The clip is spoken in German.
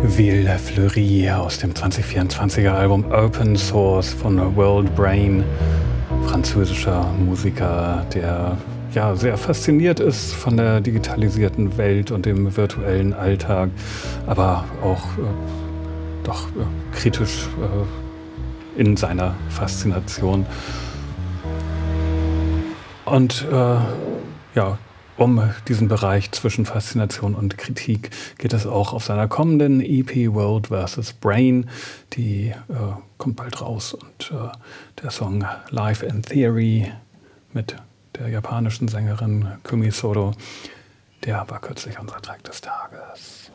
Ville Fleury aus dem 2024er Album Open Source von World Brain, französischer Musiker, der ja sehr fasziniert ist von der digitalisierten Welt und dem virtuellen Alltag, aber auch doch kritisch in seiner Faszination. Und ja, um diesen Bereich zwischen Faszination und Kritik geht es auch auf seiner kommenden EP World vs. Brain. Die kommt bald raus und der Song Life in Theory mit der japanischen Sängerin Kumi Soro, der war kürzlich unser Track des Tages.